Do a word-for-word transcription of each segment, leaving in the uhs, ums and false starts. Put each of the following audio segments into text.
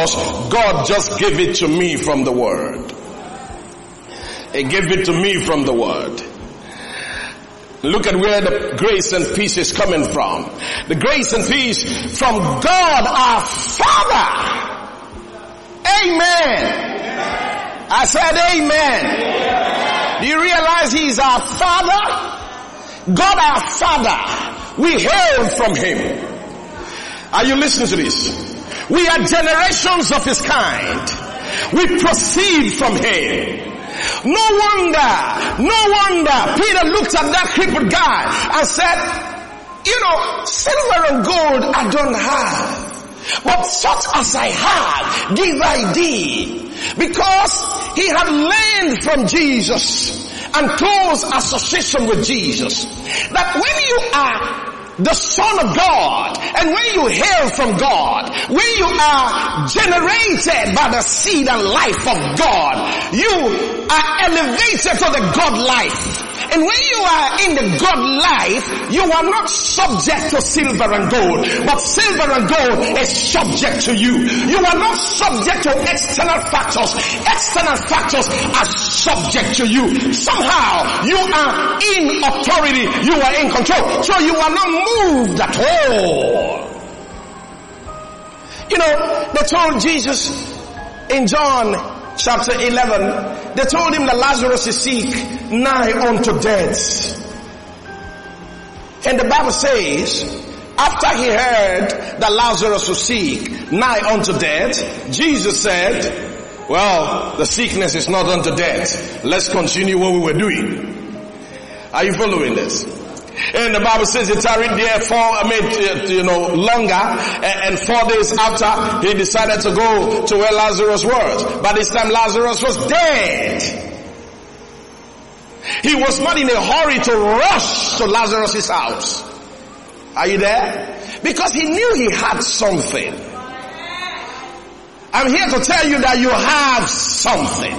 because God just gave it to me from the Word. He gave it to me from the Word. Look at where the grace and peace is coming from. The grace and peace from God our Father. Amen. I said amen. Do you realize He's our Father? God our Father. We hail from Him. Are you listening to this? We are generations of His kind. We proceed from Him. No wonder, no wonder Peter looked at that crippled guy and said, you know, silver and gold I don't have, but such as I have give I thee. Because he had learned from Jesus and close association with Jesus, that when you are the Son of God, and when you hail from God, when you are generated by the seed and life of God, you are elevated to the God life. And when you are in the God life, you are not subject to silver and gold, but silver and gold is subject to you. You are not subject to external factors. External factors are subject to you. Somehow you are in authority. You are in control. So you are not moved at all. You know, they told Jesus in John chapter eleven, they told him that Lazarus is sick, nigh unto death. And the Bible says, after he heard that Lazarus was sick, nigh unto death, Jesus said, well, the sickness is not unto death. Let's continue what we were doing. Are you following this? And the Bible says he tarried there for, I mean, you know, longer, and four days after, he decided to go to where Lazarus was. By this time, Lazarus was dead. He was not in a hurry to rush to Lazarus' house. Are you there? Because he knew he had something. I'm here to tell you that you have something.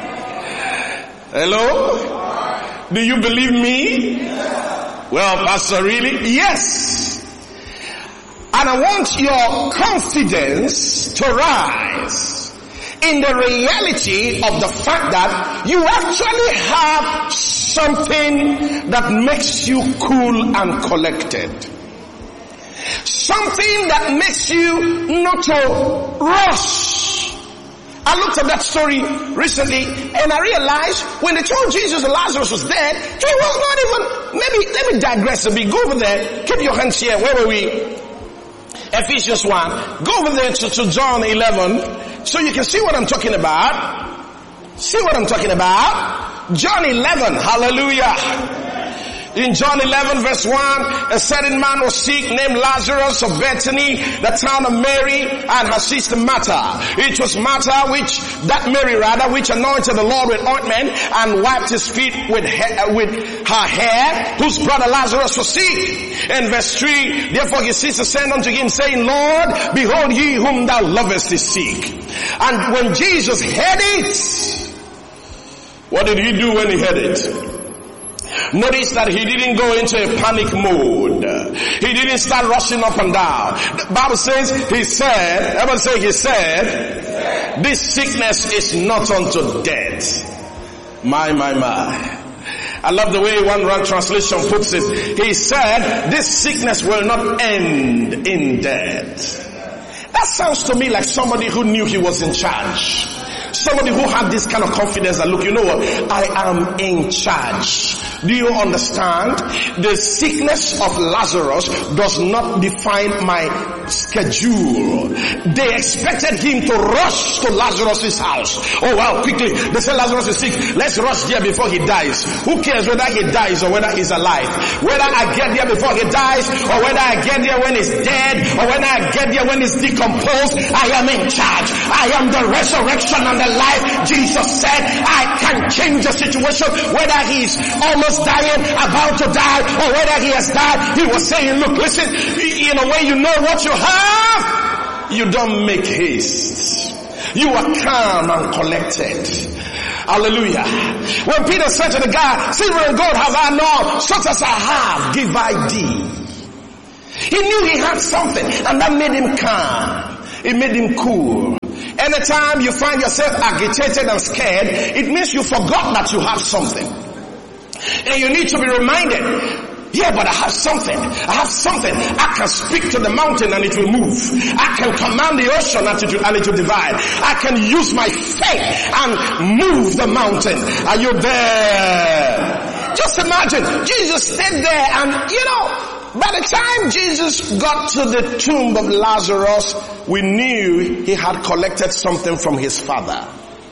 Hello? Do you believe me? Well, Pastor, really? Yes. And I want your confidence to rise in the reality of the fact that you actually have something that makes you cool and collected. Something that makes you not to rush. I looked at that story recently and I realized when they told Jesus that Lazarus was dead, he was not even, maybe, let me digress a bit. Go over there. Keep your hands here. Where were we? Ephesians one. Go over there to, to John eleven so you can see what I'm talking about. See what I'm talking about? John eleven. Hallelujah. In John eleven verse one, a certain man was sick named Lazarus of Bethany, the town of Mary, and her sister Martha. It was Martha which, that Mary rather, which anointed the Lord with ointment and wiped his feet with, her, with her hair, whose brother Lazarus was sick. In verse three, therefore his sister sent unto him, saying, Lord, behold, he whom thou lovest is sick. And when Jesus heard it, what did he do when he heard it? Notice that he didn't go into a panic mode. He didn't start rushing up and down. The Bible says, he said, everyone say he said, this sickness is not unto death. My, my, my. I love the way one wrong translation puts it. He said, this sickness will not end in death. That sounds to me like somebody who knew he was in charge. Somebody who had this kind of confidence that, look, you know what? I am in charge. Do you understand? The sickness of Lazarus does not define my schedule. They expected him to rush to Lazarus' house. Oh wow, quickly. They said Lazarus is sick. Let's rush there before he dies. Who cares whether he dies or whether he's alive? Whether I get there before he dies or whether I get there when he's dead or whether I get there when he's decomposed, I am in charge. I am the resurrection and the life. Jesus said I can change the situation, whether he's almost dying, about to die, or whether he has died. He was saying, look, listen, in a way you know what you have, you don't make haste. You are calm and collected. Hallelujah. When Peter said to the guy, silver and gold have I not, such as I have give I thee. He knew he had something, and that made him calm. It made him cool. Anytime you find yourself agitated and scared, it means you forgot that you have something. And you need to be reminded, yeah, but I have something. I have something. I can speak to the mountain and it will move. I can command the ocean and it will, and it will divide. I can use my faith and move the mountain. Are you there? Just imagine, Jesus stayed there and, you know, by the time Jesus got to the tomb of Lazarus, we knew he had collected something from his father.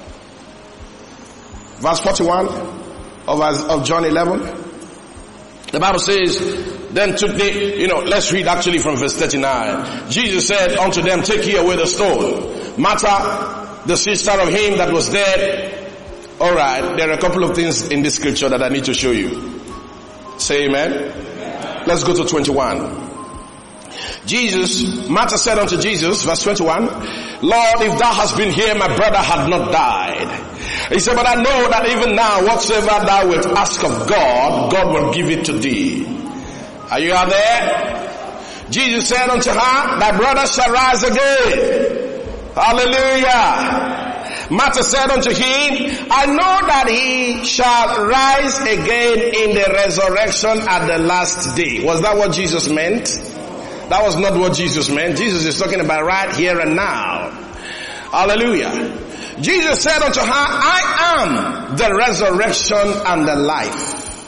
Verse forty-one of, of John eleven. The Bible says, then took they, you know, let's read actually from verse thirty-nine. Jesus said unto them, take ye away the stone. Martha, the sister of him that was dead. Alright, there are a couple of things in this scripture that I need to show you. Say amen. Amen. Let's go to twenty-one. Jesus, Martha said unto Jesus, verse twenty-one, Lord, if thou hast been here, my brother had not died. He said, but I know that even now, whatsoever thou wilt ask of God, God will give it to thee. Are you out there? Jesus said unto her, thy brother shall rise again. Hallelujah. Martha said unto him, I know that he shall rise again in the resurrection at the last day. Was that what Jesus meant? That was not what Jesus meant. Jesus is talking about right here and now. Hallelujah. Jesus said unto her, I am the resurrection and the life.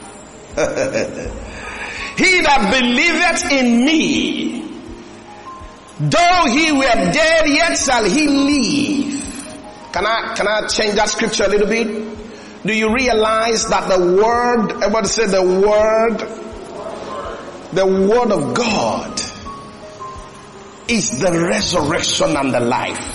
He that believeth in me, though he were dead, yet shall he live. Can I, can I change that scripture a little bit? Do you realize that the word, everybody say the word, the word of God is the resurrection and the life.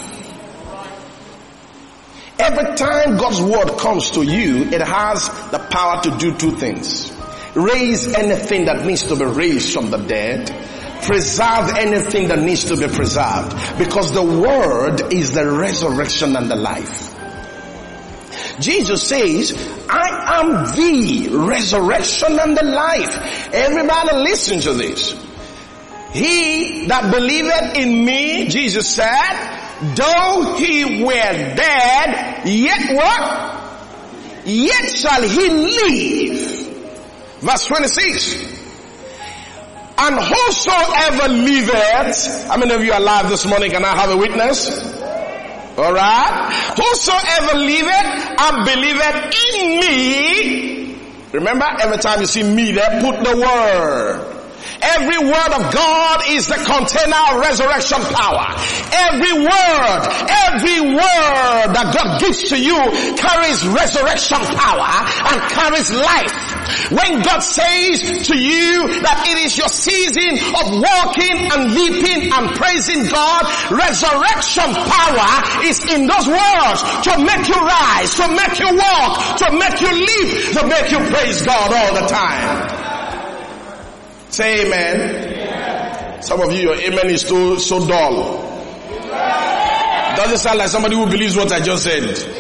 Every time God's word comes to you, it has the power to do two things. Raise anything that needs to be raised from the dead. Preserve anything that needs to be preserved. Because the word is the resurrection and the life. Jesus says, I am the resurrection and the life. Everybody listen to this. He that believeth in me, Jesus said, though he were dead, yet what? Yet shall he live. Verse twenty-six. And whosoever liveth, how many of you are alive this morning? Can I have a witness? Alright. Whosoever liveth and believeth in me. Remember, every time you see me there, put the word. Every word of God is the container of resurrection power. Every word, every word that God gives to you carries resurrection power and carries life. When God says to you that it is your season of walking and leaping and praising God, resurrection power is in those words to make you rise, to make you walk, to make you leap, to make you praise God all the time. Say amen. Amen. Some of you, your amen is so, so dull. Amen. Doesn't sound like somebody who believes what I just said.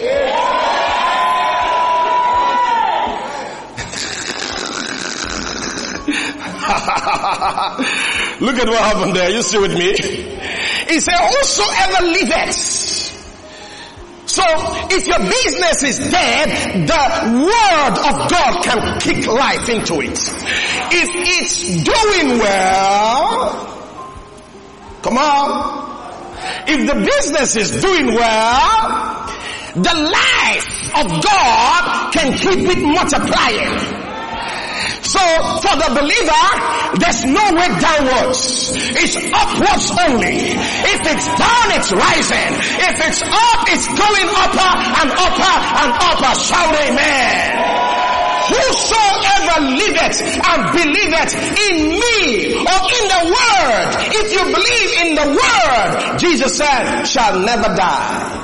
Look at what happened there. You see with me? He said, whosoever liveth. So, if your business is dead, the word of God can kick life into it. If it's doing well, come on. If the business is doing well, the life of God can keep it multiplying. So, for the believer, there's no way downwards. It's upwards only. If it's down, it's rising. If it's up, it's going upper and upper and upper. Shout amen. Whosoever liveth and believeth in me or in the word, if you believe in the word, Jesus said, shall never die.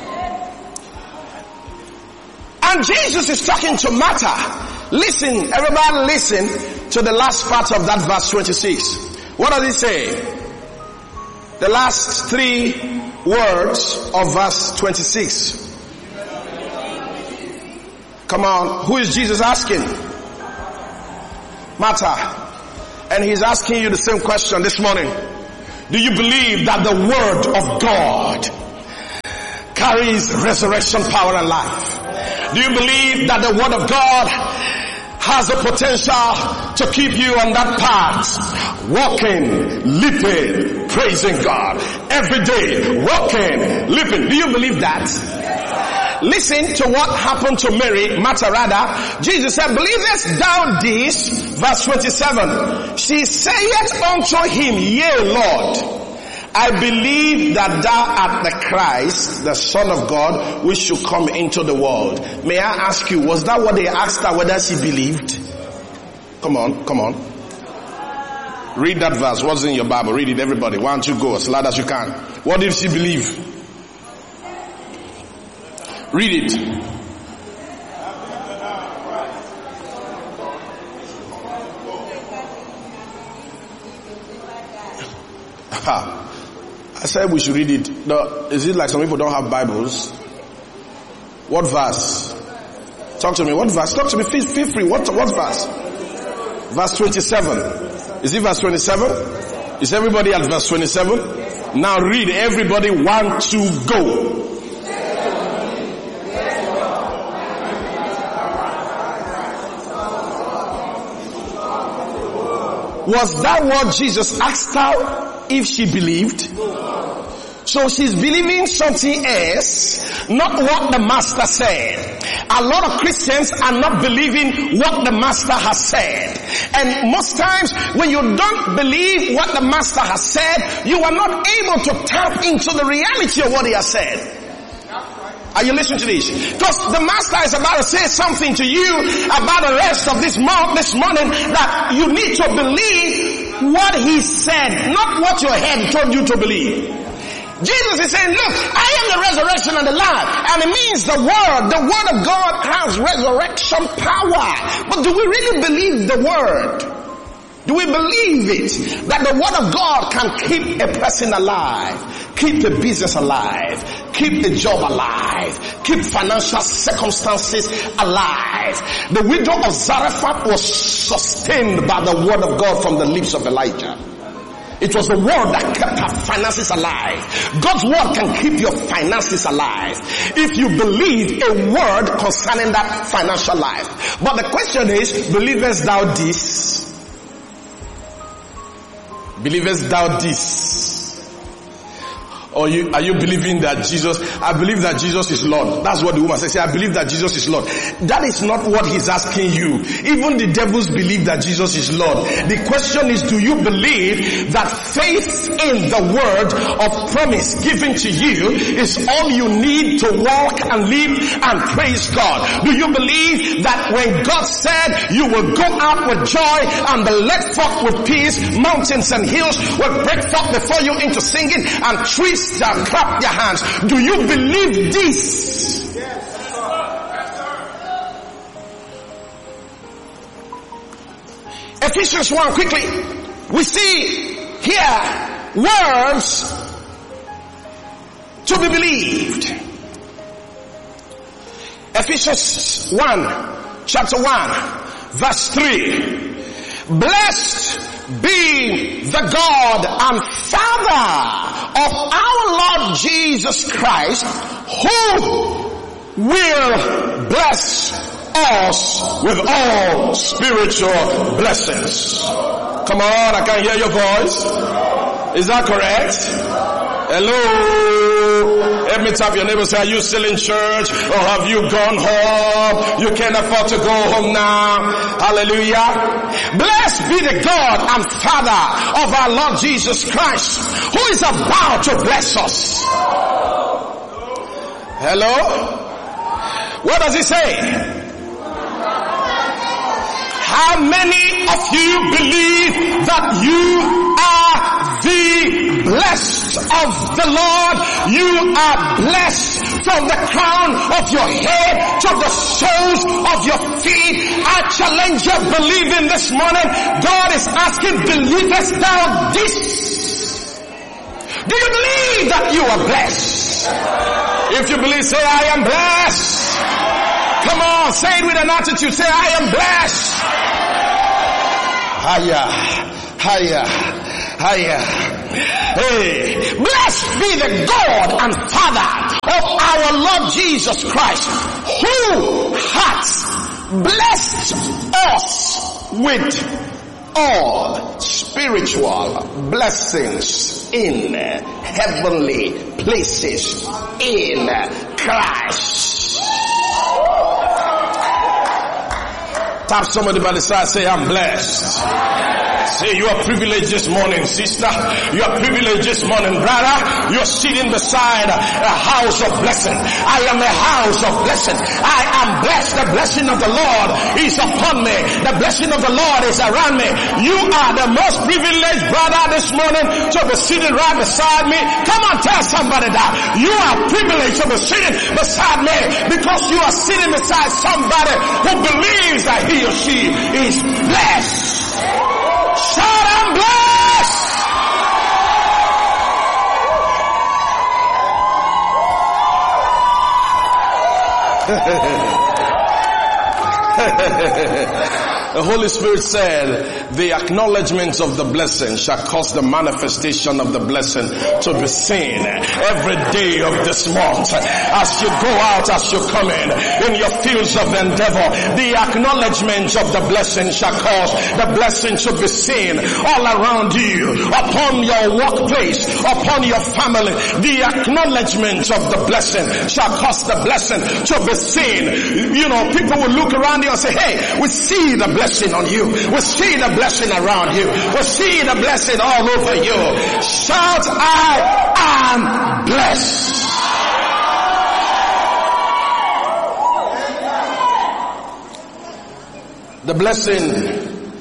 And Jesus is talking to Martha. Listen, everybody listen to the last part of that verse twenty-six. What does it say? The last three words of verse twenty-six. Come on, who is Jesus asking? Martha. And he's asking you the same question this morning. Do you believe that the word of God carries resurrection power and life? Do you believe that the word of God has the potential to keep you on that path? Walking, leaping, praising God. Every day, walking, leaping. Do you believe that? Listen to what happened to Mary Magdalene. Jesus said, believest thou this? Verse twenty-seven. She saith unto him, yea, Lord, I believe that thou art the Christ, the Son of God, which should come into the world. May I ask you, was that what they asked her, whether she believed? Come on, come on. Read that verse. What's in your Bible? Read it, everybody. One, two, go as loud as you can. What did she believe? Read it. I said we should read it. No, is it like some people don't have Bibles? What verse? Talk to me. What verse? Talk to me. Feel, feel free. What, what verse? Verse twenty-seven. Is it verse twenty-seven? Is everybody at verse twenty-seven? Now read. Everybody, one, two, go. Was that what Jesus asked her if she believed? So she's believing something else, not what the master said. A lot of Christians are not believing what the master has said. And most times when you don't believe what the master has said, you are not able to tap into the reality of what he has said. Are you listening to this? Because the master is about to say something to you about the rest of this month, this morning, that you need to believe what he said, not what your head told you to believe. Jesus is saying, look, I am the resurrection and the life. And it means the word, the word of God has resurrection power. But do we really believe the word? Do we believe it? That the word of God can keep a person alive, keep a business alive, keep a job alive, keep financial circumstances alive. The widow of Zarephath was sustained by the word of God from the lips of Elijah. It was the word that kept her finances alive. God's word can keep your finances alive if you believe a word concerning that financial life. But the question is, believest thou this? Believest thou this? Or you, are you believing that Jesus, I believe that Jesus is Lord. That's what the woman says. I believe that Jesus is Lord. That is not what he's asking you. Even the devils believe that Jesus is Lord. The question is, do you believe that faith in the word of promise given to you is all you need to walk and live and praise God? Do you believe that when God said you will go out with joy and be led forth with peace, mountains and hills will break forth before you into singing and trees shall clap their hands? Do you believe this? Yes, sir. Ephesians one, quickly. We see here words to be believed. Ephesians one, chapter one, verse three. Blessed be the God and Father of our Lord Jesus Christ, who will bless us with all spiritual blessings. Come on, I can hear your voice. Is that correct? Hello? Let me tap your neighbor, say, are you still in church? Or have you gone home? You can't afford to go home now. Hallelujah. Blessed be the God and Father of our Lord Jesus Christ, who is about to bless us. Hello? What does he say? How many of you believe that you are the blessed of the Lord? You are blessed from the crown of your head to the soles of your feet. I challenge you, believe in this morning. God is asking, believest thou this? Do you believe that you are blessed? If you believe, say, I am blessed. Come on, say it with an attitude. Say, I am blessed. Higher, higher, higher. Hey, blessed be the God and Father of our Lord Jesus Christ, who hath blessed us with all spiritual blessings in heavenly places in Christ. Tap somebody by the side, say, I'm blessed. Say, you are privileged this morning, sister. You are privileged this morning, brother. You're sitting beside a house of blessing. I am a house of blessing. I am blessed. The blessing of the Lord is upon me. The blessing of the Lord is around me. You are the most privileged brother this morning to be sitting right beside me. Come on, tell somebody that. You are privileged to be sitting beside me because you are sitting beside somebody who believes that he or she is blessed. Shout, I'm blessed! The Holy Spirit said, the acknowledgement of the blessing shall cause the manifestation of the blessing to be seen every day of this month. As you go out, as you come in, in your fields of endeavor, the acknowledgement of the blessing shall cause the blessing to be seen all around you, upon your workplace, upon your family. The acknowledgement of the blessing shall cause the blessing to be seen. You know, people will look around you and say, hey, we see the blessing on you. We see the blessing around you. We see the blessing all over you. Shout, I am blessed. The blessing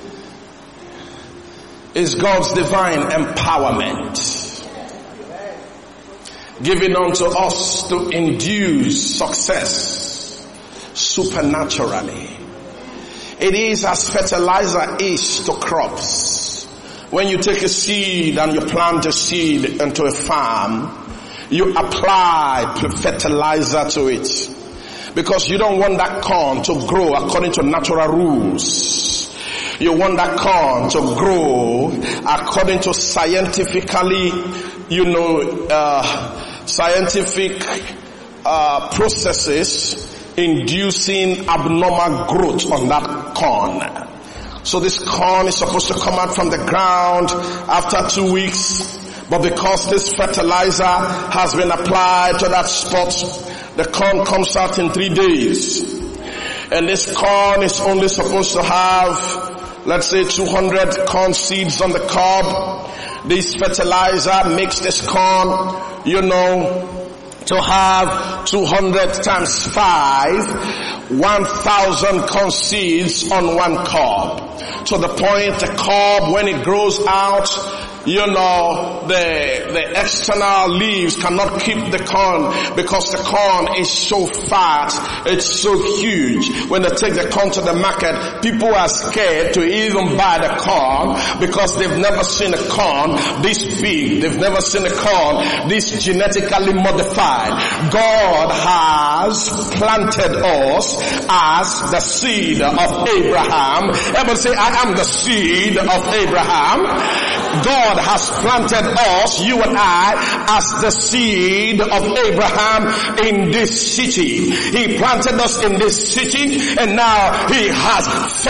is God's divine empowerment given unto us to induce success supernaturally. It is as fertilizer is to crops. When you take a seed and you plant a seed into a farm, you apply fertilizer to it. Because you don't want that corn to grow according to natural rules. You want that corn to grow according to scientifically, you know, uh, scientific uh, processes inducing abnormal growth on that corn. So this corn is supposed to come out from the ground after two weeks. But because this fertilizer has been applied to that spot, the corn comes out in three days. And this corn is only supposed to have, let's say, two hundred corn seeds on the cob. This fertilizer makes this corn, you know, to have two hundred times five, one thousand corn seeds on one cob. To the point the cob, when it grows out, you know, the, the external leaves cannot keep the corn because the corn is so fat, it's so huge. When they take the corn to the market, people are scared to even buy the corn because they've never seen a corn this big. They've never seen a corn this genetically modified. God has planted us as the seed of Abraham. Everybody say, I am the seed of Abraham. God has planted us, you and I, as the seed of Abraham in this city. He planted us in this city, and now he has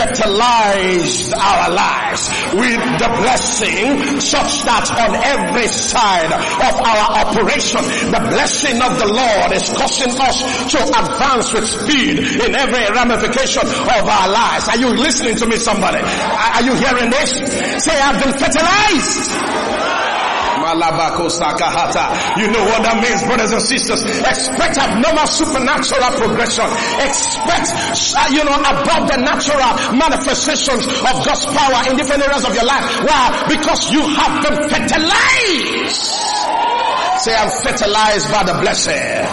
fertilized our lives with the blessing, such that on every side of our operation, the blessing of the Lord is causing us to advance with speed in every ramification of our lives. Are you listening to me, somebody? Are you hearing this? Say, I've been fertilized. You know what that means, brothers and sisters. Expect abnormal supernatural progression. Expect, you know, above the natural manifestations of God's power in different areas of your life. Why? Because you have been fertilized. Say, I'm fertilized by the blessing.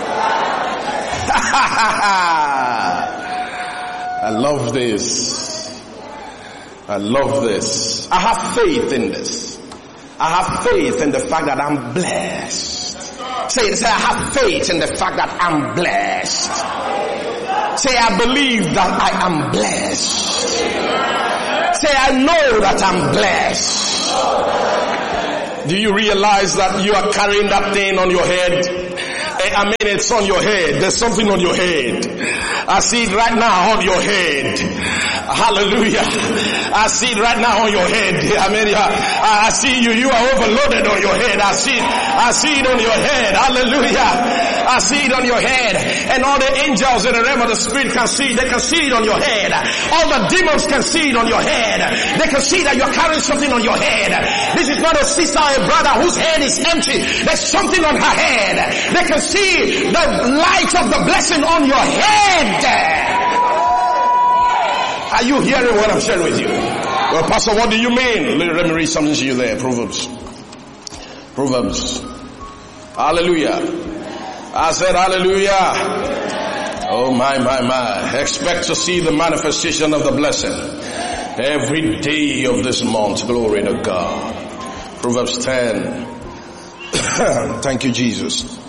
I love this. I love this. I have faith in this. I have faith in the fact that I'm blessed. Say, say, I have faith in the fact that I'm blessed. Say, I believe that I am blessed. Say, I know that I'm blessed. Do you realize that you are carrying that thing on your head? I mean, it's on your head. There's something on your head. I see it right now on your head. Hallelujah. I see it right now on your head. I mean, I see you. You are overloaded on your head. I see it. I see it on your head. Hallelujah. I see it on your head. And all the angels in the realm of the spirit can see. They can see it on your head. All the demons can see it on your head. They can see that you're carrying something on your head. This is not a sister or a brother whose head is empty. There's something on her head. They can see the light of the blessing on your head. Are you hearing what I'm sharing with you? Well, Pastor, what do you mean? Let me read something to you there. Proverbs. Proverbs. Hallelujah. I said hallelujah. Oh my, my, my. Expect to see the manifestation of the blessing every day of this month. Glory to God. Proverbs ten. Thank you, Jesus.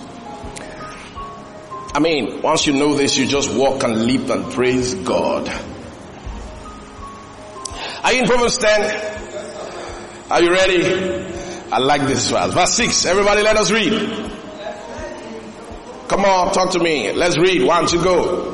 I mean, once you know this, you just walk and leap and praise God. Are you in Proverbs ten? Are you ready? I like this verse. Verse six. Everybody let us read. Come on, talk to me. Let's read. One, two, go.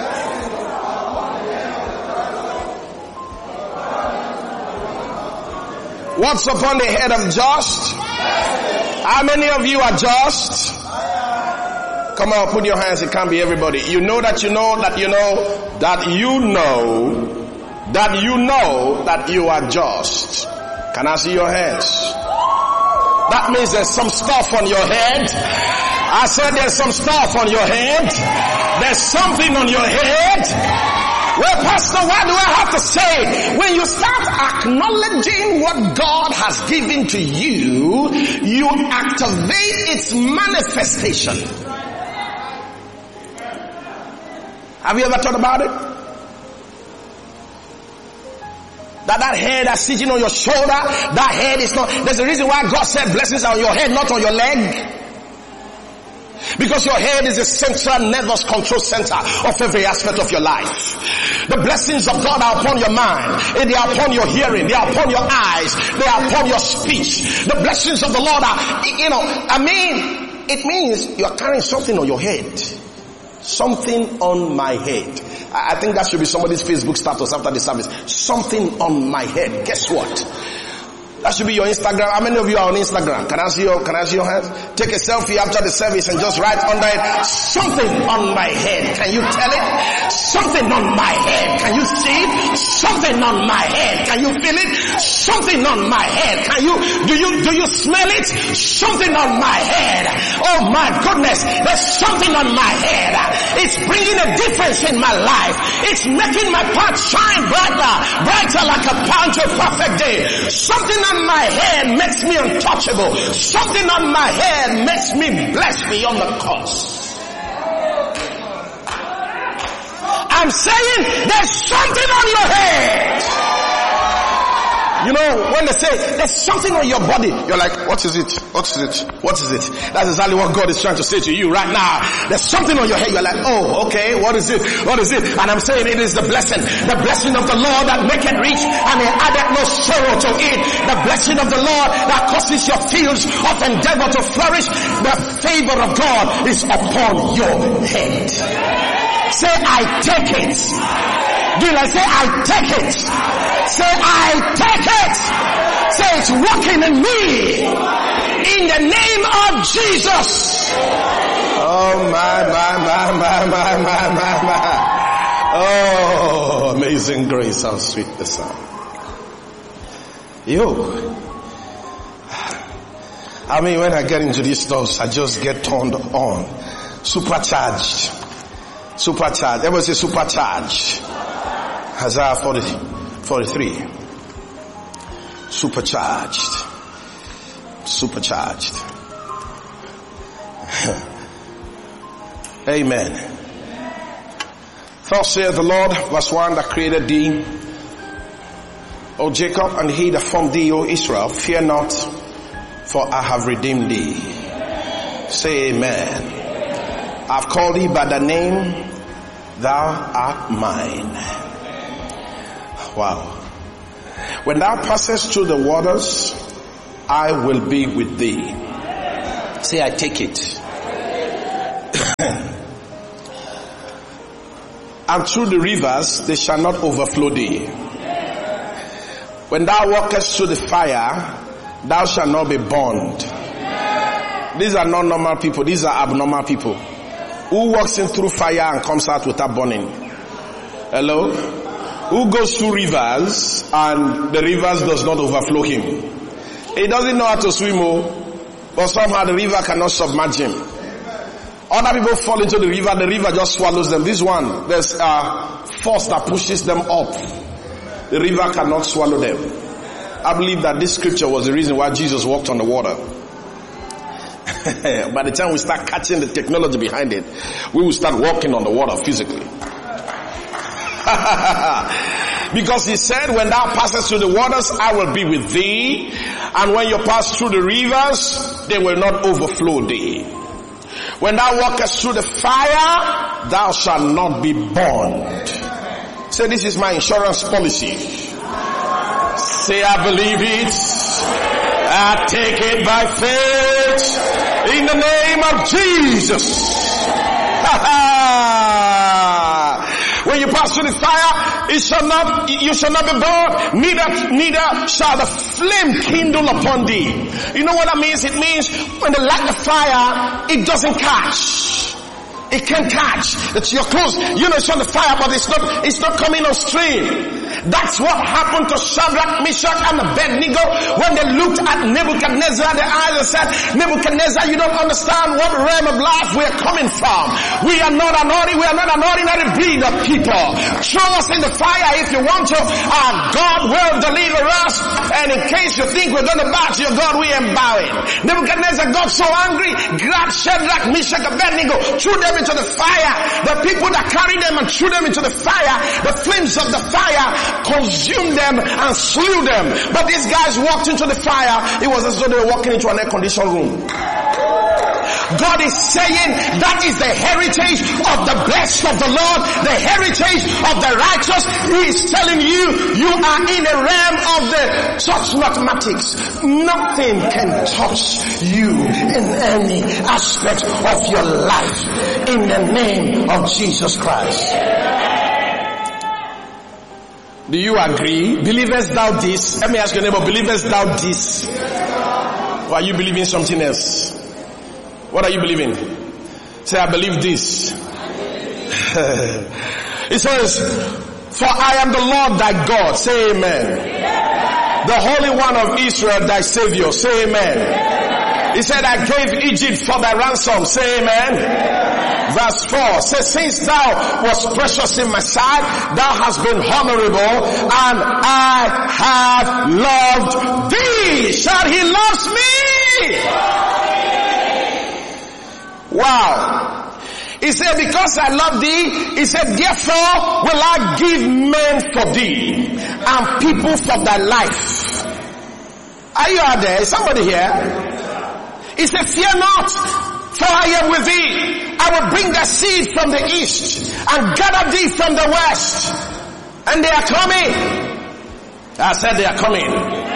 What's upon the head of just? How many of you are just? Come on, put your hands. It can't be everybody. You know that you know that you know that you know that you know that you are just. Can I see your hands? That means there's some stuff on your head. I said there's some stuff on your head. There's something on your head. Well, Pastor, what do I have to say? When you start acknowledging what God has given to you, you activate its manifestation. Have you ever thought about it? That that head that's sitting on your shoulder, that head is not, there's a reason why God said blessings are on your head, not on your leg. Because your head is the central nervous control center of every aspect of your life. The blessings of God are upon your mind, and they are upon your hearing, they are upon your eyes, they are upon your speech. The blessings of the Lord are, you know, I mean, it means you are carrying something on your head. Something on my head. I think that should be somebody's Facebook status after the service. Something on my head. Guess what? That should be your Instagram. How many of you are on Instagram? Can I see your, can I see your hands? Take a selfie after the service and just write under it, something on my head. Can you tell it? Something on my head. Can you see it? Something on my head. Can you feel it? Something on my head. Can you, do you, do you smell it? Something on my head. Oh my goodness. There's something on my head. It's bringing a difference in my life. It's making my path shine brighter, brighter like a pound to a perfect day. Something on my head makes me untouchable. Something on my head makes me blessed beyond the cause. I'm saying there's something on your head. You know, when they say there's something on your body, you're like, what is it? What is it? What is it? That's exactly what God is trying to say to you right now. There's something on your head. You're like, oh, okay, what is it? What is it? And I'm saying it is the blessing. The blessing of the Lord that maketh rich and he addeth no sorrow to it. The blessing of the Lord that causes your fields of endeavor to flourish. The favor of God is upon your head. Say, I take it. Do you like say, I take it? Say, I take it. Say, it's working in me. In the name of Jesus. Oh my, my, my, my, my, my, my, my. Oh, amazing grace, how sweet the sound. Yo. I mean, when I get into these stuff, I just get turned on. Supercharged. Supercharged. Everybody say supercharged. Isaiah forty, forty-three. Supercharged. Supercharged. Amen. Thus saith the Lord, verse one, that created thee, O Jacob, and he that formed thee, O Israel. Fear not, for I have redeemed thee. Say amen. I've called thee by the name, thou art mine. Wow. When thou passest through the waters, I will be with thee. Say, I take it. And through the rivers, they shall not overflow thee. When thou walkest through the fire, thou shalt not be burned. These are not normal people. These are abnormal people. Who walks in through fire and comes out without burning? Hello? Who goes through rivers and the rivers does not overflow him? He doesn't know how to swim, oh, but somehow the river cannot submerge him. Other people fall into the river, the river just swallows them. This one, there's a force that pushes them up. The river cannot swallow them. I believe that this scripture was the reason why Jesus walked on the water. By the time we start catching the technology behind it, we will start walking on the water physically. Because he said, when thou passest through the waters, I will be with thee. And when you pass through the rivers, they will not overflow thee. When thou walkest through the fire, thou shalt not be burned. Say, this is my insurance policy. Say, I believe it. I take it by faith. In the name of Jesus. When you pass through the fire, it shall not, you shall not be burned, neither, neither shall the flame kindle upon thee. You know what that means? It means when they light the fire, it doesn't catch. It can't catch. It's your clothes. You know it's on the fire, but it's not, it's not coming on stream. That's what happened to Shadrach, Meshach, and Abednego when they looked at Nebuchadnezzar in the eyes and said, Nebuchadnezzar, you don't understand what realm of life we are coming from. We are not an ordinary, we are not an ordinary breed of people. Throw us in the fire if you want to. Our God will deliver us. And in case you think we're going to bow to your God, we ain't bowing. Nebuchadnezzar got so angry, grabbed Shadrach, Meshach, Abednego, threw them into the fire. The people that carried them and threw them into the fire, the flames of the fire consumed them and slew them. But these guys walked into the fire. It was as though they were walking into an air-conditioned room. God is saying that is the heritage of the blessed of the Lord, the heritage of the righteous. He is telling you, you are in a realm of the touch mathematics. Nothing can touch you in any aspect of your life in the name of Jesus Christ. Do you agree? Believest thou this? Let me ask your neighbor, believest thou this? Or are you believing something else? What are you believing? Say, I believe this. It says, for I am the Lord thy God. Say amen. The Holy One of Israel thy Savior. Say amen. He said, I gave Egypt for thy ransom. Say amen. Verse four says, since thou was precious in my sight, thou hast been honorable, and I have loved thee. Shout, he loves me. Wow. He said, because I love thee, he said, therefore will I give men for thee, and people for thy life. Are you out there? Is somebody here? He said, fear not, for I am with thee. I will bring the seed from the east and gather thee from the west. And they are coming. I said they are coming.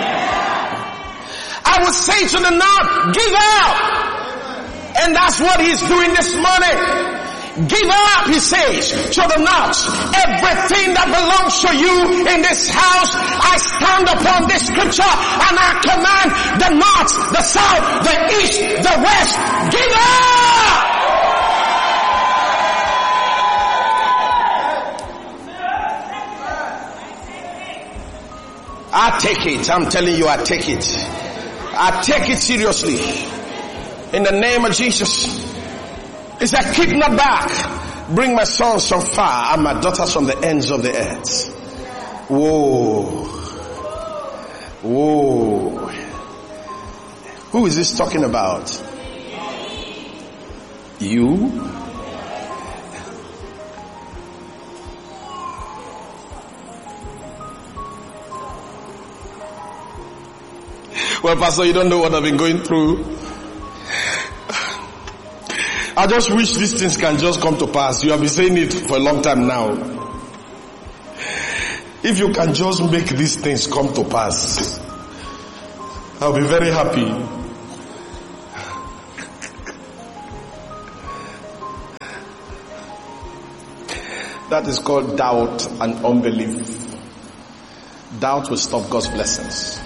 I will say to the north, give up. And that's what he's doing this morning. Give up, he says, to the north. Everything that belongs to you in this house, I stand upon this scripture and I command the north, the south, the east, the west, give up! I take it. I'm telling you, I take it. I take it seriously. In the name of Jesus. He said, keep not back. Bring my sons from far and my daughters from the ends of the earth. Whoa. Whoa. Who is this talking about? You? Well, Pastor, you don't know what I've been going through. I just wish these things can just come to pass. You have been saying it for a long time now. If you can just make these things come to pass. I'll be very happy. That is called doubt and unbelief. Doubt will stop God's blessings.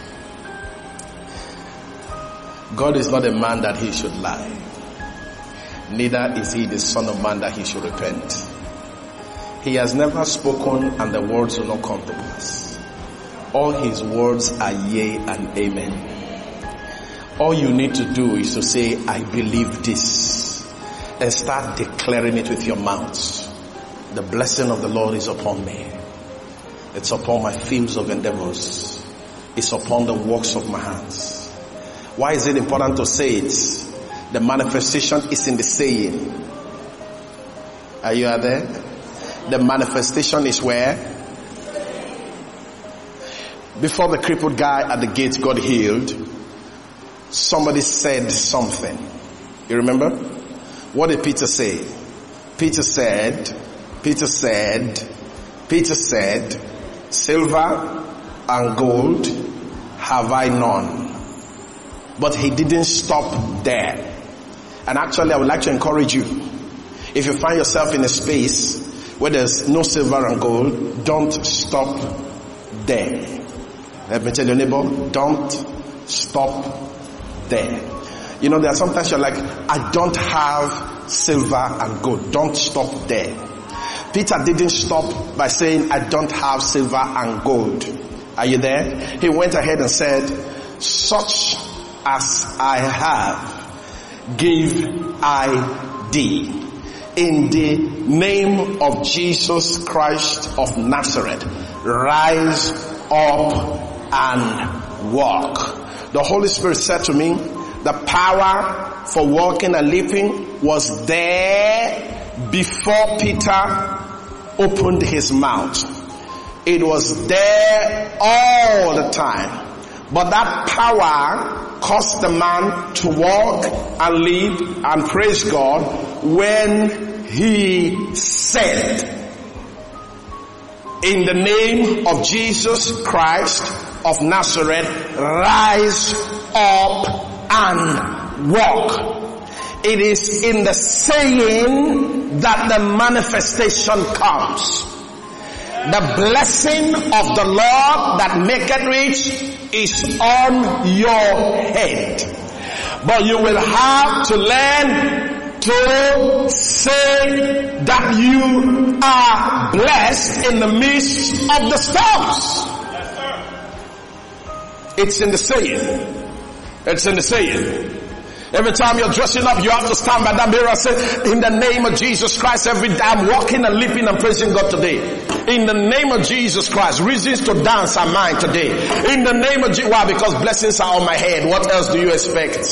God is not a man that he should lie. Neither is he the son of man that he should repent. He has never spoken and the words will not come to pass. All his words are yea and amen. All you need to do is to say, I believe this, and start declaring it with your mouth. The blessing of the Lord is upon me. It's upon my fields of endeavors. It's upon the works of my hands. Why is it important to say it? The manifestation is in the saying. Are you there? The manifestation is where? Before the crippled guy at the gate got healed, somebody said something. You remember? What did Peter say? Peter said, Peter said, Peter said, silver and gold have I none. But he didn't stop there. And actually I would like to encourage you. If you find yourself in a space where there's no silver and gold, don't stop there. Let me tell your neighbor, don't stop there. You know, there are sometimes you're like, I don't have silver and gold. Don't stop there. Peter didn't stop by saying, I don't have silver and gold. Are you there? He went ahead and said, such as I have, give I thee. In the name of Jesus Christ of Nazareth, rise up and walk. The Holy Spirit said to me, the power for walking and leaping was there before Peter opened his mouth. It was there all the time. But that power caused the man to walk and leap and praise God when he said, in the name of Jesus Christ of Nazareth, rise up and walk. It is in the saying that the manifestation comes. The blessing of the Lord that maketh rich is on your head. But you will have to learn to say that you are blessed in the midst of the storms. It's in the saying. It's in the saying. Every time you're dressing up, you have to stand by that mirror and say, in the name of Jesus Christ, every day I'm walking and leaping and praising God today. In the name of Jesus Christ, reasons to dance are mine today. In the name of Jesus, why? Because blessings are on my head. What else do you expect?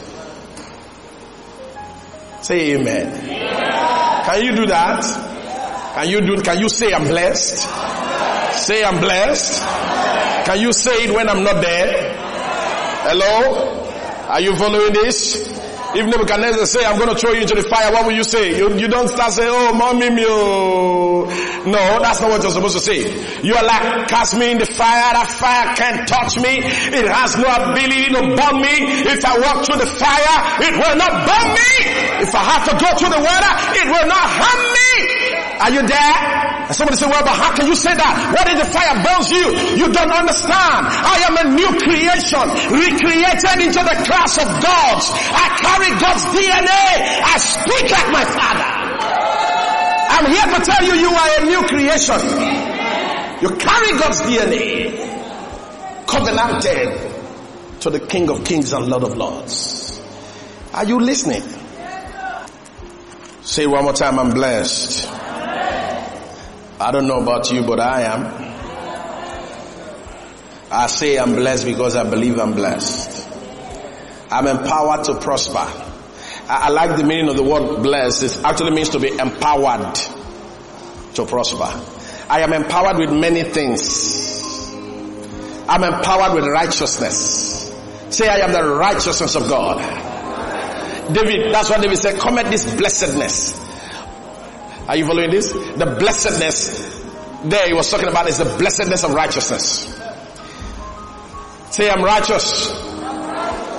Say amen. Yeah. Can you do that? Can you do, can you say I'm blessed? Say I'm blessed. Can you say it when I'm not there? Hello? Are you following this? If Nebuchadnezzar say, I'm going to throw you into the fire, what will you say? You, you don't start saying, oh, mommy, me, oh. No, that's not what you're supposed to say. You are like, cast me in the fire. That fire can't touch me. It has no ability to burn me. If I walk through the fire, it will not burn me. If I have to go through the water, it will not harm me. Are you there? And somebody say, well, but how can you say that? What if the fire burns you? You don't understand. I am a new creation, recreated into the class of gods. I carry God's D N A. I speak like my Father. I'm here to tell you, you are a new creation. You carry God's D N A. Covenanted to the King of Kings and Lord of Lords. Are you listening? Say one more time, I'm blessed. I don't know about you, but I am. I say I'm blessed because I believe I'm blessed. I'm empowered to prosper. I, I like the meaning of the word blessed. It actually means to be empowered to prosper. I am empowered with many things. I'm empowered with righteousness. Say I am the righteousness of God. David, that's what David said, come at this blessedness. Are you following this? The blessedness there he was talking about is the blessedness of righteousness. Say I'm righteous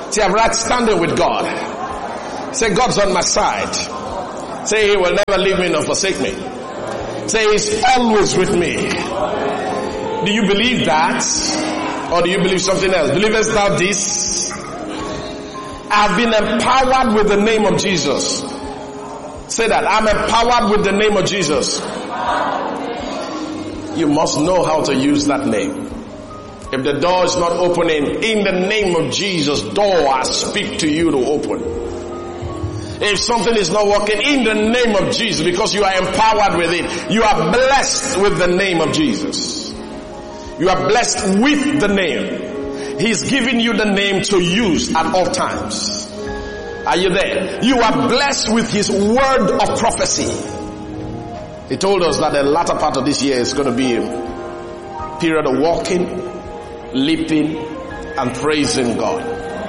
Say, I'm right standing with God. Say, God's on my side. Say, He will never leave me nor forsake me. Say, He's always with me. Do you believe that? Or do you believe something else? Believest thou this? I've been empowered with the name of Jesus. Say that. I'm empowered with the name of Jesus. You must know how to use that name. If the door is not opening, in the name of Jesus, door I speak to you to open. If something is not working, in the name of Jesus, because you are empowered with it, you are blessed with the name of Jesus. You are blessed with the name. He's giving you the name to use at all times. Are you there? You are blessed with His word of prophecy. He told us that the latter part of this year is going to be a period of walking, leaping, and praising God.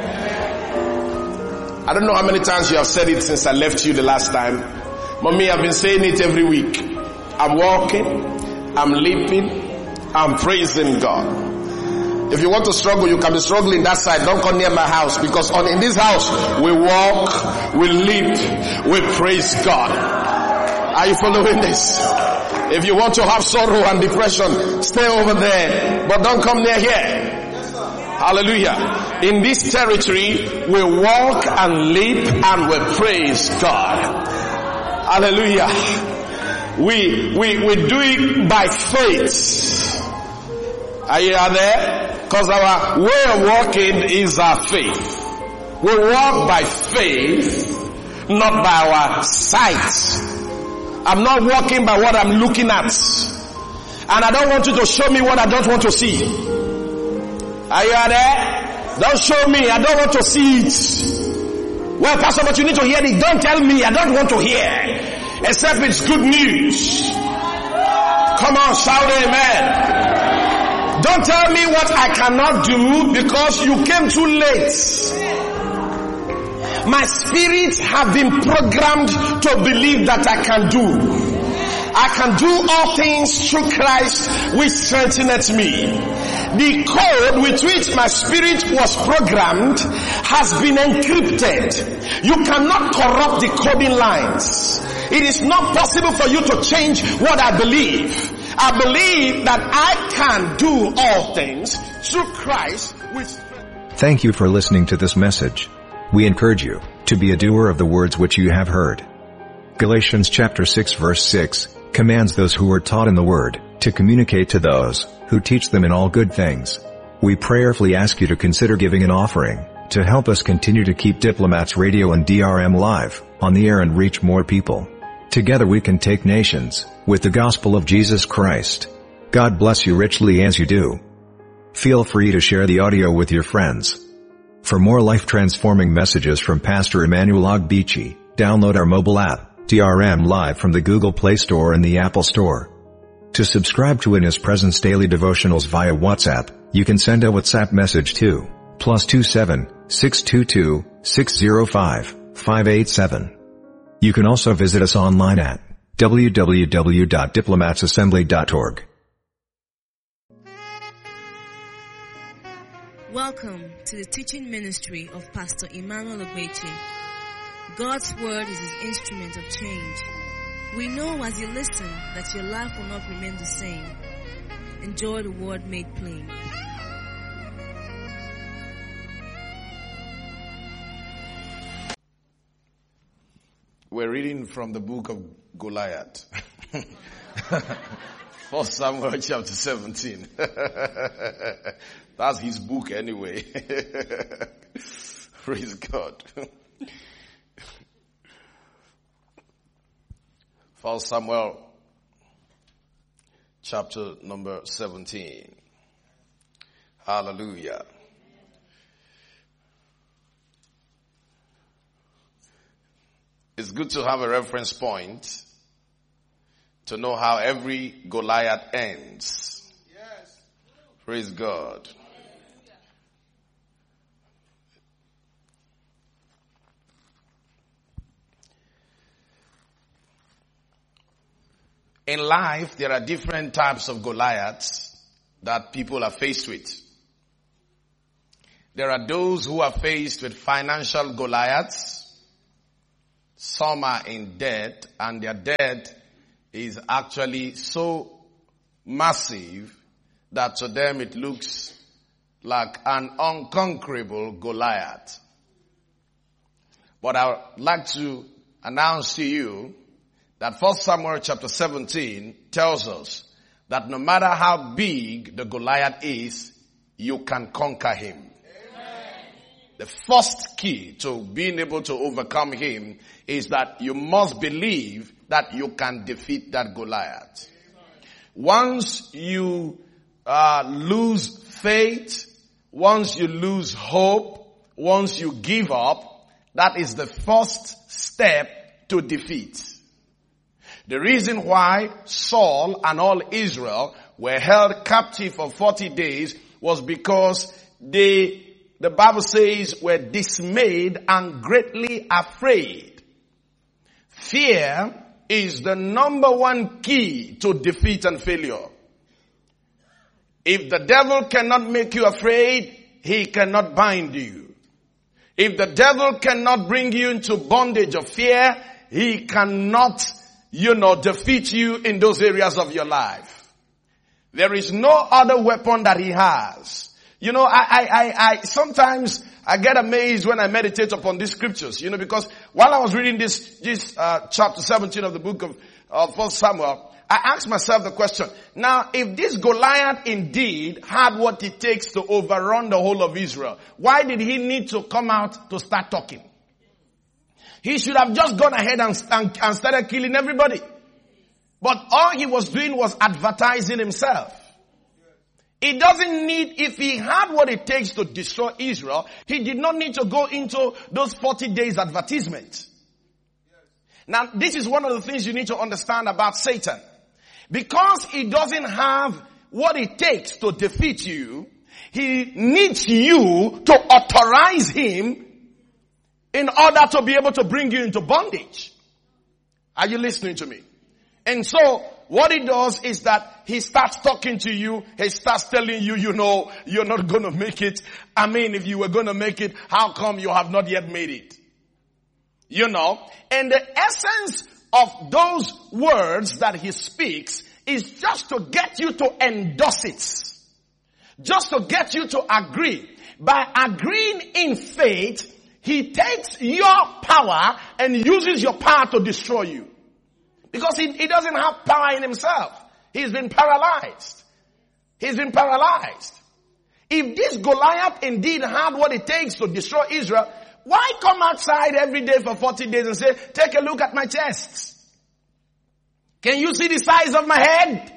I don't know how many times you have said it since I left you the last time. Mommy, I've been saying it every week. I'm walking, I'm leaping, I'm praising God. If you want to struggle, you can be struggling that side. Don't come near my house, because on in this house, we walk, we leap, we praise God. Are you following this? If you want to have sorrow and depression, stay over there, but don't come near here. Hallelujah. In this territory, we walk and leap and we praise God. Hallelujah. We, we, we do it by faith. Are you out there? Because our way of walking is our faith. We walk by faith, not by our sight. I'm not walking by what I'm looking at. And I don't want you to show me what I don't want to see. Are you out there? Don't show me. I don't want to see it. Well, Pastor, but you need to hear it. Don't tell me. I don't want to hear. Except it's good news. Come on, shout amen. Don't tell me what I cannot do, because you came too late. My spirit have been programmed to believe that I can do. I can do all things through Christ which strengtheneth me. The code with which my spirit was programmed has been encrypted. You cannot corrupt the coding lines. It is not possible for you to change what I believe. I believe that I can do all things through Christ which... Thank you for listening to this message. We encourage you to be a doer of the words which you have heard. Galatians chapter six verse six commands those who are taught in the word to communicate to those who teach them in all good things. We prayerfully ask you to consider giving an offering to help us continue to keep Diplomats Radio and D R M Live on the air and reach more people. Together we can take nations with the gospel of Jesus Christ. God bless you richly as you do. Feel free to share the audio with your friends. For more life-transforming messages from Pastor Emmanuel Ogbechi, download our mobile app, D R M Live, from the Google Play Store and the Apple Store. To subscribe to In His Presence daily devotionals via WhatsApp, you can send a WhatsApp message to plus two seven six two two six zero five five eight seven. You can also visit us online at w w w dot diplomats assembly dot org. Welcome to the teaching ministry of Pastor Emmanuel Ogbechi. God's word is His instrument of change. We know as you listen that your life will not remain the same. Enjoy the word made plain. We're reading from the book of Goliath. First Samuel chapter seventeen. That's his book anyway. Praise God. First Samuel chapter number seventeen. Hallelujah. It's good to have a reference point to know how every Goliath ends. Yes. Praise God. In life, there are different types of Goliaths that people are faced with. There are those who are faced with financial Goliaths. Some are in debt, and their debt is actually so massive that to them it looks like an unconquerable Goliath. But I would like to announce to you that First Samuel chapter seventeen tells us that no matter how big the Goliath is, you can conquer him. The first key to being able to overcome him is that you must believe that you can defeat that Goliath. Once you uh, lose faith, once you lose hope, once you give up, that is the first step to defeat. The reason why Saul and all Israel were held captive for forty days was because they The Bible says were dismayed and greatly afraid. Fear is the number one key to defeat and failure. If the devil cannot make you afraid, he cannot bind you. If the devil cannot bring you into bondage of fear, he cannot, you know, defeat you in those areas of your life. There is no other weapon that he has. You know, I, I, I, I, sometimes I get amazed when I meditate upon these scriptures, you know, because while I was reading this, this, uh, chapter seventeen of the book of, of First Samuel, I asked myself the question, now, if this Goliath indeed had what it takes to overrun the whole of Israel, why did he need to come out to start talking? He should have just gone ahead and, and, and started killing everybody. But all he was doing was advertising himself. He doesn't need, if he had what it takes to destroy Israel, he did not need to go into those forty days advertisement. Now, this is one of the things you need to understand about Satan. Because he doesn't have what it takes to defeat you, he needs you to authorize him in order to be able to bring you into bondage. Are you listening to me? And so, what he does is that he starts talking to you. He starts telling you, you know, you're not going to make it. I mean, if you were going to make it, how come you have not yet made it? You know, and the essence of those words that he speaks is just to get you to endorse it. Just to get you to agree. By agreeing in faith, he takes your power and uses your power to destroy you. Because he, he doesn't have power in himself. He's been paralyzed. He's been paralyzed. If this Goliath indeed had what it takes to destroy Israel, why come outside every day for forty days and say, take a look at my chest? Can you see the size of my head?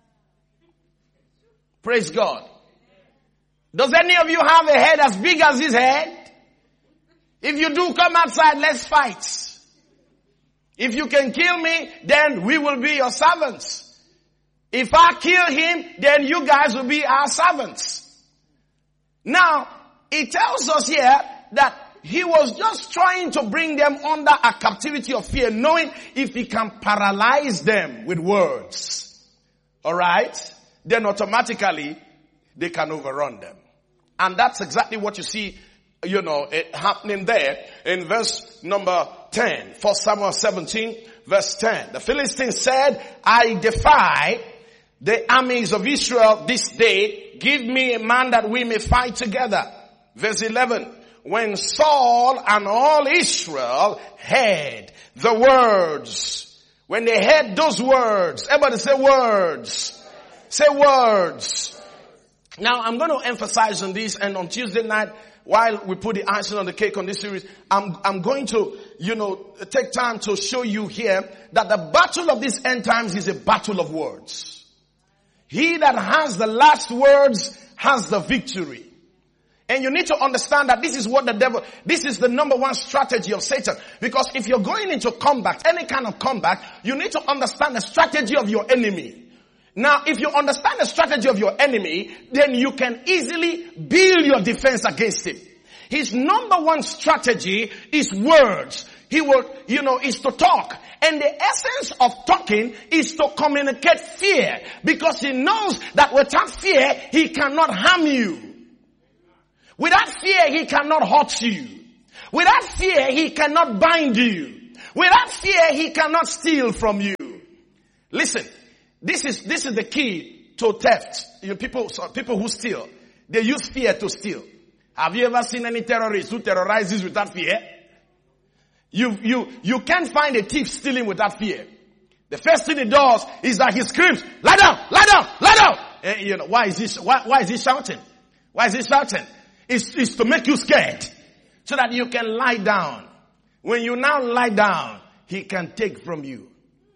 Praise God. Does any of you have a head as big as his head? If you do, come outside, let's fight. If you can kill me, then we will be your servants. If I kill him, then you guys will be our servants. Now, it tells us here that he was just trying to bring them under a captivity of fear, knowing if he can paralyze them with words, alright, then automatically they can overrun them. And that's exactly what you see, you know, it happening there in verse number ten. First Samuel seventeen, verse ten. The Philistines said, I defy the armies of Israel this day. Give me a man that we may fight together. Verse eleven. When Saul and all Israel heard the words, when they heard those words, everybody say words. Say words. Now I'm going to emphasize on this, and on Tuesday night, while we put the icing on the cake on this series, I'm, I'm going to, you know, take time to show you here that the battle of these end times is a battle of words. He that has the last words has the victory. And you need to understand that this is what the devil, this is the number one strategy of Satan. Because if you're going into combat, any kind of combat, you need to understand the strategy of your enemy. Now, if you understand the strategy of your enemy, then you can easily build your defense against him. His number one strategy is words. He will, you know, is to talk. And the essence of talking is to communicate fear. Because he knows that without fear, he cannot harm you. Without fear, he cannot hurt you. Without fear, he cannot bind you. Without fear, he cannot steal from you. Listen, this is, this is the key to theft. You know, people, so people who steal, they use fear to steal. Have you ever seen any terrorist who terrorizes without fear? You, you, you can't find a thief stealing without fear. The first thing he does is that he screams, lie down, lie down, lie down. And, you know, why is he, why, why is he shouting? Why is he shouting? It's, it's to make you scared so that you can lie down. When you now lie down, he can take from you.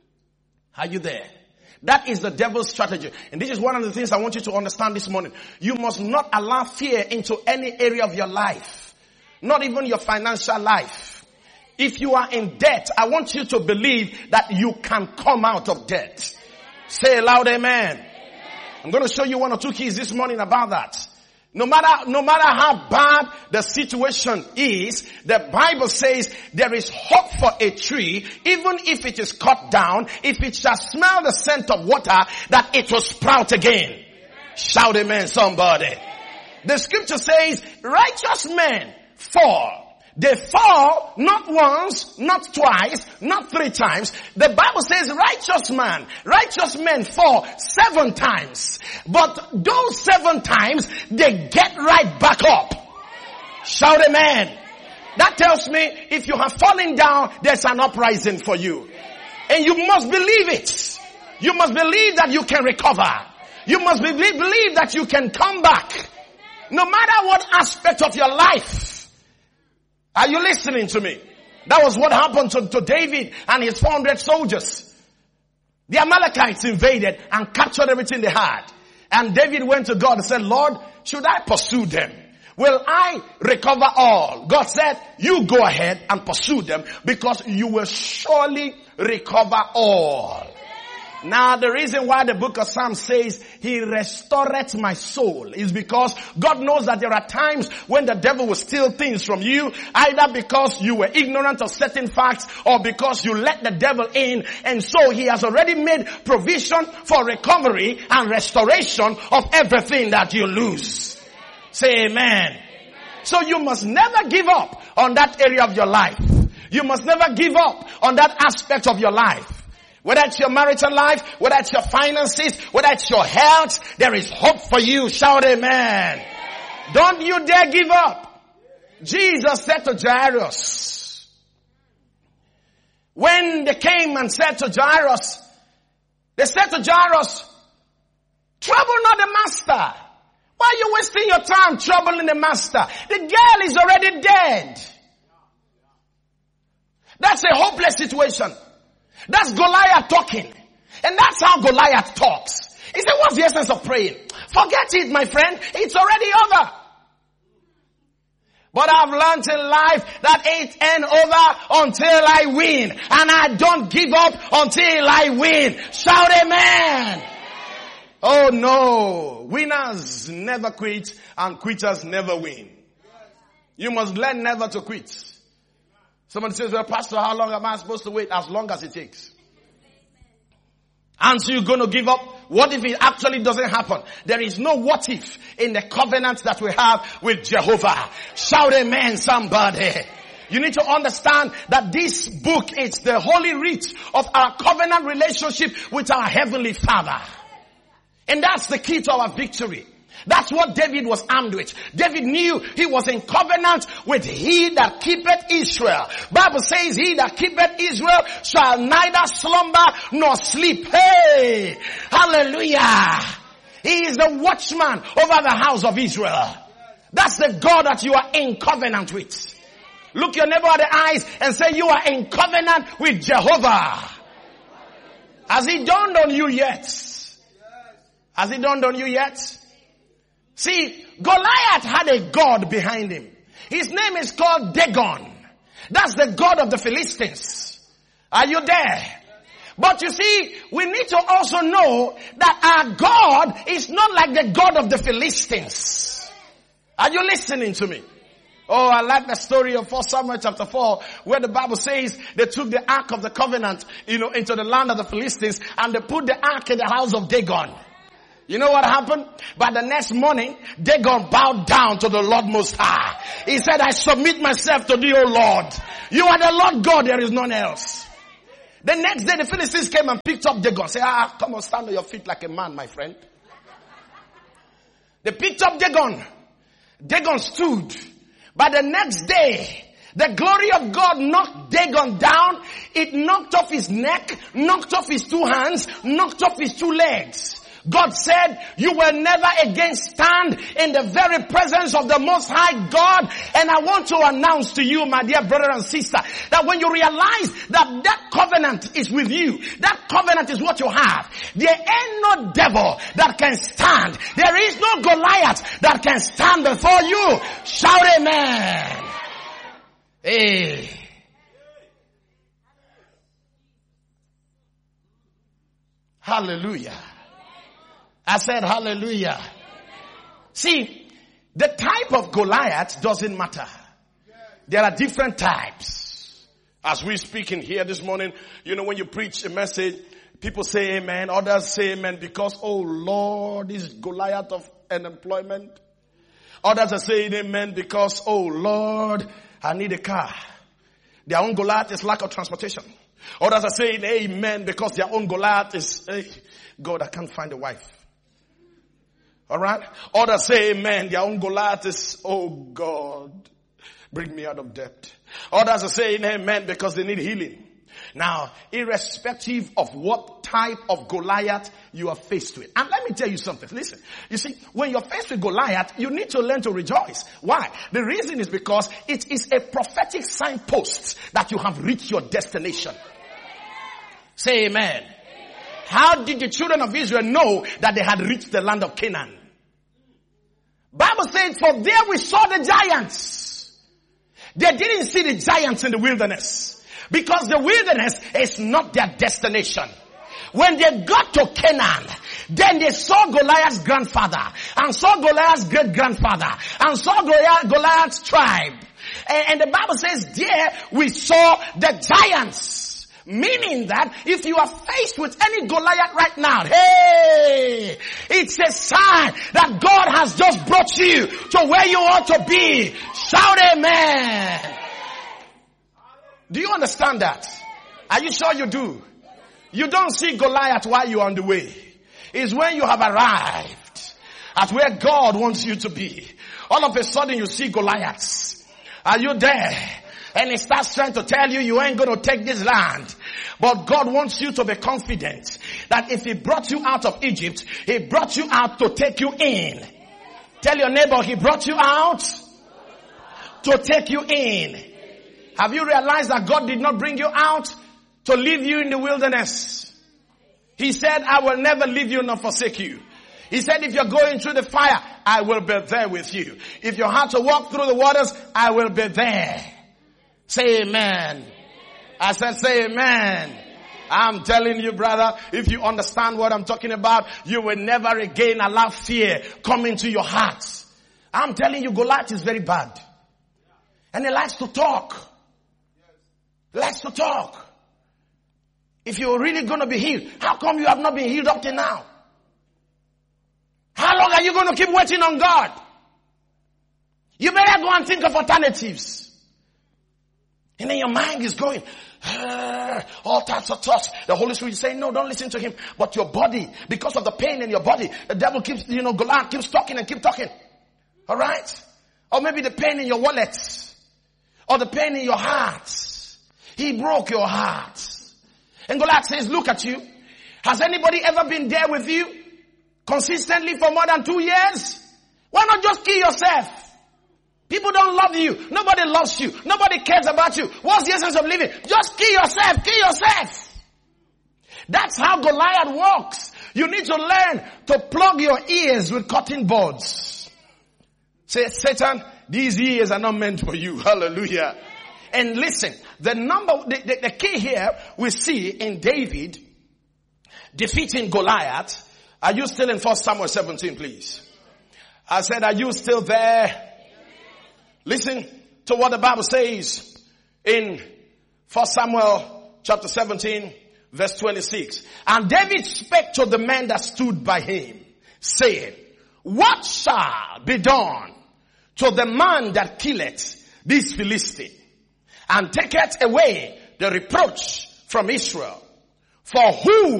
Are you there? That is the devil's strategy. And this is one of the things I want you to understand this morning. You must not allow fear into any area of your life. Not even your financial life. If you are in debt, I want you to believe that you can come out of debt. Say aloud, amen. Amen. I'm going to show you one or two keys this morning about that. No matter, no matter how bad the situation is, the Bible says there is hope for a tree, even if it is cut down, if it shall smell the scent of water, that it will sprout again. Amen. Shout amen, somebody. Amen. The scripture says, righteous men fall. They fall not once, not twice, not three times. The Bible says righteous man, righteous men fall seven times. But those seven times, they get right back up. Shout amen. That tells me if you have fallen down, there's an uprising for you. And you must believe it. You must believe that you can recover. You must believe, believe that you can come back. No matter what aspect of your life. Are you listening to me? That was what happened to, to David and his four hundred soldiers. The Amalekites invaded and captured everything they had. And David went to God and said, Lord, should I pursue them? Will I recover all? God said, you go ahead and pursue them because you will surely recover all. Now the reason why the book of Psalms says he restoreth my soul is because God knows that there are times when the devil will steal things from you, either because you were ignorant of certain facts or because you let the devil in, and so he has already made provision for recovery and restoration of everything that you lose. Say amen. Amen. So you must never give up on that area of your life. You must never give up on that aspect of your life. Whether it's your marital life, whether it's your finances, whether it's your health, there is hope for you. Shout amen. Amen. Don't you dare give up. Jesus said to Jairus, when they came and said to Jairus, they said to Jairus, trouble not the master. Why are you wasting your time troubling the master? The girl is already dead. That's a hopeless situation. That's Goliath talking. And that's how Goliath talks. He said, what's the essence of praying? Forget it, my friend. It's already over. But I've learned in life that it ain't over until I win. And I don't give up until I win. Shout amen. Oh no. Winners never quit and quitters never win. You must learn never to quit. Somebody says, well, Pastor, how long am I supposed to wait? As long as it takes. And so you're going to give up? What if it actually doesn't happen? There is no what if in the covenant that we have with Jehovah. Shout amen, somebody. You need to understand that this book is the holy writ of our covenant relationship with our Heavenly Father. And that's the key to our victory. That's what David was armed with. David knew he was in covenant with he that keepeth Israel. Bible says he that keepeth Israel shall neither slumber nor sleep. Hey! Hallelujah! He is the watchman over the house of Israel. That's the God that you are in covenant with. Look your neighbor at the eyes and say you are in covenant with Jehovah. Has he dawned on you yet? Has he dawned on you yet? See, Goliath had a god behind him. His name is called Dagon. That's the god of the Philistines. Are you there? But you see, we need to also know that our God is not like the god of the Philistines. Are you listening to me? Oh, I like the story of First Samuel chapter four, where the Bible says they took the ark of the covenant, you know, into the land of the Philistines, and they put the ark in the house of Dagon. You know what happened? But the next morning, Dagon bowed down to the Lord Most High. He said, I submit myself to thee, O Lord. You are the Lord God, there is none else. The next day, the Philistines came and picked up Dagon. Say, ah, come on, stand on your feet like a man, my friend. They picked up Dagon. Dagon stood. But the next day, the glory of God knocked Dagon down. It knocked off his neck, knocked off his two hands, knocked off his two legs. God said, you will never again stand in the very presence of the Most High God. And I want to announce to you, my dear brother and sister, that when you realize that that covenant is with you, that covenant is what you have, there ain't no devil that can stand. There is no Goliath that can stand before you. Shout amen. Hey. Hallelujah. I said hallelujah. See, the type of Goliath doesn't matter. There are different types. As we speak in here this morning, you know, when you preach a message, people say amen, others say amen because, oh Lord, this Goliath of unemployment. Others are saying amen because, oh Lord, I need a car. Their own Goliath is lack of transportation. Others are saying amen because their own Goliath is, hey, God, I can't find a wife. Alright? Others say amen. Their own Goliath is, oh God, bring me out of debt. Others are saying amen because they need healing. Now, irrespective of what type of Goliath you are faced with. And let me tell you something. Listen, you see, when you're faced with Goliath, you need to learn to rejoice. Why? The reason is because it is a prophetic signpost that you have reached your destination. Say amen. How did the children of Israel know that they had reached the land of Canaan? Bible says, for there we saw the giants. They didn't see the giants in the wilderness. Because the wilderness is not their destination. When they got to Canaan, then they saw Goliath's grandfather, and saw Goliath's great grandfather, and saw Goliath, Goliath's tribe. And, and the Bible says, there we saw the giants. Meaning that if you are faced with any Goliath right now, hey, it's a sign that God has just brought you to where you ought to be. Shout amen. Do you understand that? Are you sure you do? You don't see Goliath while you're on the way. It's when you have arrived at where God wants you to be. All of a sudden you see Goliaths. Are you there? And he starts trying to tell you, you ain't going to take this land. But God wants you to be confident that if he brought you out of Egypt, he brought you out to take you in. Tell your neighbor, he brought you out to take you in. Have you realized that God did not bring you out to leave you in the wilderness? He said, I will never leave you nor forsake you. He said, if you're going through the fire, I will be there with you. If you have to walk through the waters, I will be there. Say amen. I said say amen. I'm telling you, brother, if you understand what I'm talking about, you will never again allow fear come into your heart. I'm telling you, Goliath is very bad. And he likes to talk. He likes to talk. If you're really going to be healed, how come you have not been healed up to now? How long are you going to keep waiting on God? You better go and think of alternatives. And then your mind is going, uh, all types of thoughts. The Holy Spirit is saying, no, don't listen to him. But your body, because of the pain in your body, the devil keeps, you know, Goliath keeps talking and keep talking. Alright? Or maybe the pain in your wallet. Or the pain in your heart. He broke your heart. And Goliath says, look at you. Has anybody ever been there with you? Consistently for more than two years? Why not just kill yourself? People don't love you. Nobody loves you. Nobody cares about you. What's the essence of living? Just kill yourself. Kill yourself. That's how Goliath works. You need to learn to plug your ears with cotton buds. Say, Satan, these ears are not meant for you. Hallelujah. And listen, the number, the, the, the key here we see in David defeating Goliath. Are you still in First Samuel seventeen, please? I said, are you still there? Listen to what the Bible says in First Samuel chapter seventeen, verse twenty-six. And David spake to the man that stood by him, saying, what shall be done to the man that killeth this Philistine, and taketh away the reproach from Israel? For who